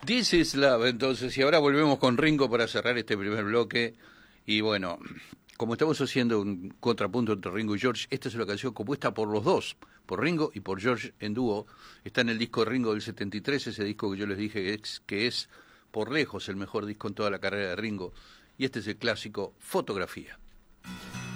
This is Love, entonces, y ahora volvemos con Ringo para cerrar este primer bloque. Y bueno, como estamos haciendo un contrapunto entre Ringo y George, esta es una canción compuesta por los dos, por Ringo y por George en dúo. Está en el disco de Ringo del 73, ese disco que yo les dije que es por lejos el mejor disco en toda la carrera de Ringo. Y este es el clásico Fotografía.